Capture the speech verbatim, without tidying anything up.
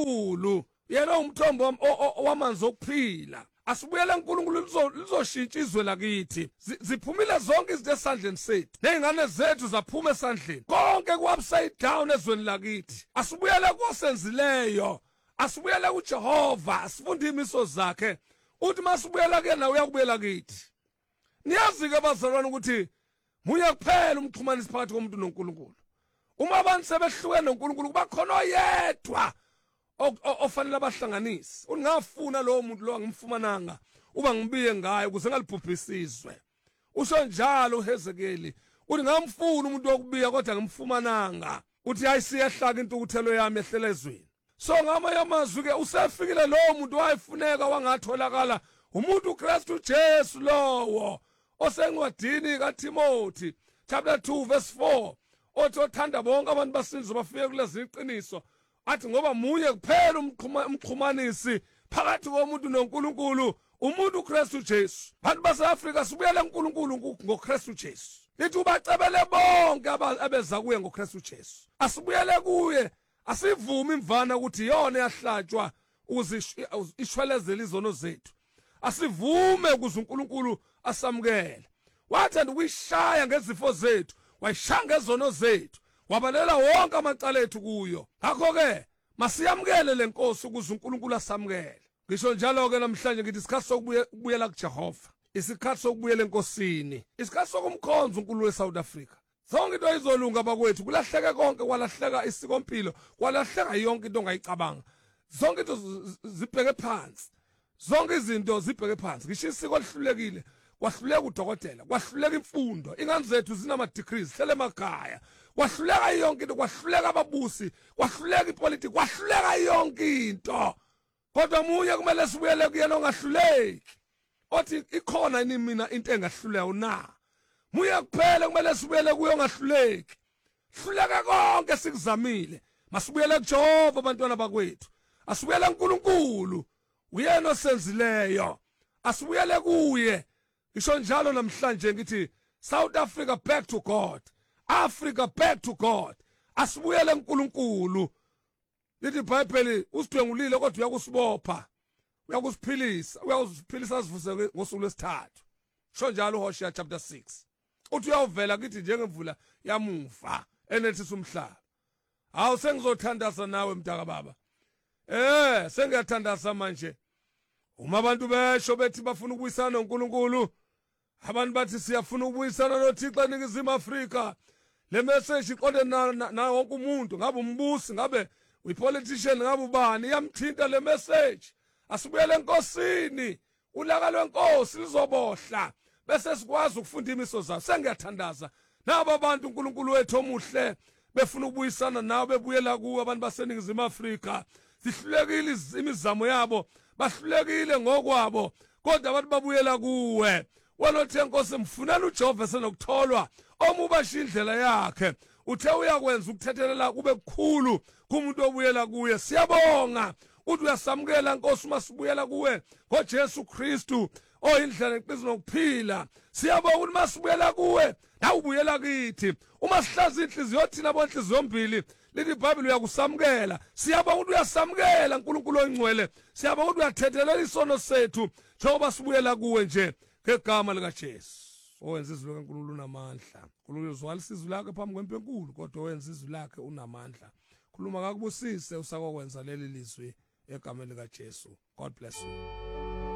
uNkulunkulu yena umthombo wamanzi okuphila. Asibuyele uNkulunkulu lizoshintsha izwe lakithi. Ziphumile zonke izinto esandleni sethu. Nezingane zethu zaphuma esandleni. Konke ku upside down ezweni lakithi. Asibuyele kosenzileyo. Asibuyele kuJehova, asifunde imiso zakhe. Uthi masibuyela kuyena uyakubuyela kithi. Niyazi ke bazalwane ukuthi muye kuphela umxhumanisi phakathi komuntu noNkulunkulu. Uma abantu sebehlukene noNkulunkulu kuba khona oyedwa ofanele abahlanganisi. Ungafuna lo muntu lo ngimfumananga uba ngibiye ngaye ukuze ngalibhubhisizwe. Usho njalo uHezekeli uthi ngamfuna umuntu wokubiya kodwa ngimfumananga. Uthi ayisiyahlaka intukuthelo yami ehlela ezweni. So ngamanye amazwi ke usefikile lo muntu wayefuneka wangatholakala umuntu uKristu Jesu lowo osencwadini kaTimothy chapter two verse four othi othanda bonke abantu basinzwe bafike kulezi iqiniso athi ngoba munye kuphela umxhumanisi phakathi komuntu noNkulunkulu umuntu uKristu Jesu. Bantu baseAfrika sibuyele kuNkulunkulu ngoKristu Jesu. Lithi ubacebele bonke abeza kuye ngoKristu Jesu. Asibuyele kuye. Asivumi imvana ukuthi yona yahlatshwa ukuze ishwelezele izono zethu. Asivuma ukuze uNkulunkulu asamukele. Wathanda ukuyishaya ngezifo zethu, wayishaya ngezono zethu, wabalela wonke amacala ethu kuyo. Ngakho ke masiyamukele lenkosi ukuze uNkulunkulu asamukele. Ngisho njalo ke namhlanje ngithi isikhathi sokubuyela kuJehova, isikhathi sokubuyela enkosini, isikhathi sokumkhonza uNkulunkulu eSouth Africa. Zonke into izolunga bakwethu, kulahleka konke, kwalahleka isikompilo, kwalahleka yonke into ongayicabanga. Zonke into zibheke phansi. Zonke izinto zibheke phansi. Ngisho isiko lihlulekile, kwahluleka udokotela, kwahluleka imfundo. Ingane zethu zinama degrees, hlele emakhaya. Kwahluleka yonke into, kwahluleka ababusi, kwahluleka ipolitiki, kwahluleka yonke into. Kodwa munye kumele sibuyele kuyena ongahluleki. Othi ikhona yini mina into engahluleka na? Muye kuphela kumele sibuyele kuyo ongahluleki. Hluleka konke sikuzamile. Masibuyele kuJehova abantwana bakwethu. Asibuyele kuNkulunkulu. Uyena osenzileyo. Asibuyele kuye. Ngisho njalo namhlanje ngithi South Africa back to God. Africa back to God. Asibuyele kuNkulunkulu. Lithi iBhayibheli usidwengulile kodwa uyakusibopha. Uyakusiphilisa, uyakusiphilisa sivuse ngosuku lwesithathu. Sho njalo uHosea chapter six. Uthi uyavela kithi njengemvula yamuva enethisa umhlaba. Hawu sengizothandaza nawe mntaka baba. Eh sengiyathandaza manje. Uma abantu besho bethi bafuna ukubuyisana noNkulunkulu, abantu bathi siyafuna ukubuyisana noThixo eNingizimu Afrika. Le message iqonde na, na, na wonke umuntu, ngabe umbusi, ngabe uyipolitician, ngabe ubani, iyamthinta le message. Asibuyele enkosini, ulaka lwenkosi lizobohla. Bese sikwazi ukufunda imiso zayo. Sengiyathandaza nabo abantu uNkulunkulu wethu omuhle befuna ukubuyisana nawe, bebuyela kuwe abantu baseNingizimu Afrika. Sihlulekile imizamo yabo, bahlulekile ngokwabo, kodwa abantu babuyela kuwe. Wena othe Nkosi mfunela uJehova senokutholwa omubasha indlela yakhe. Uthe uyakwenza ukuthethelela kube kukhulu kumuntu obuyela kuye. Siyabonga uthi uyasamukela Nkosi masibuyela kuwe ngoJesu Kristu oyindlela neqiniso nokuphila. Siyabonga ukuthi masibuyela kuwe nawe ubuyela kithi. Uma sihlaza inhliziyo thina bonhliziyo zombili, lithi iBhayibheli uyakusamukela. Siyabonga ukuthi uyasamukela uNkulunkulu oyingcwele. Siyabonga ukuthi uyathethelela isono sethu njengoba sibuyela kuwe nje ngegama likaJesu. Owenza izwi kaNkulunkulu unamandla. uNkulunkulu uzwalisa izwi lakhe phambi kwempi enkulu, kodwa owenza izwi lakhe unamandla. Khuluma kakubusise usakokwenza leli lizwi egameni likaJesu. God bless you.